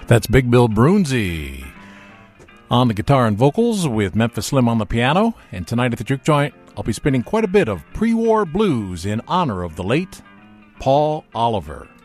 That's Big Bill Broonzy on the guitar and vocals with Memphis Slim on the piano. And tonight at the Juke Joint, I'll be spinning quite a bit of pre-war blues in honor of the late Paul Oliver.